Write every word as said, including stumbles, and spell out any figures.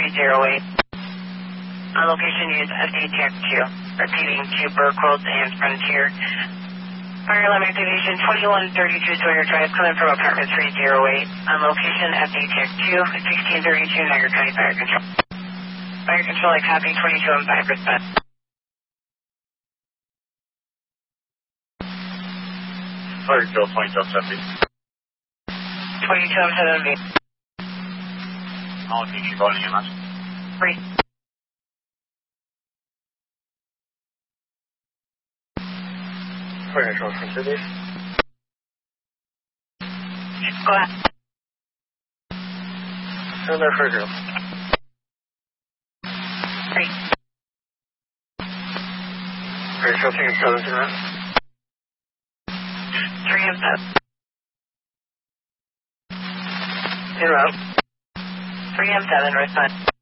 three zero eight. On location, use S D Tech two. Repeating to Burkhold and Frontier. Fire alarm activation twenty-one thirty-two Sawyer Drive, coming from apartment three zero eight. On location, S D Tech two, sixteen thirty-two Niagara County Fire Control. Fire Control, I copy twenty-two and five percent. Fire Control, twenty-two seventy. twenty-two and seventy. How long can you go on E M S? Three. Fire Control from City. Go ahead. Send there, Fire Control. Three. Fire Control, taking seven tonight. Three and seven. In route. Three and seven, respond.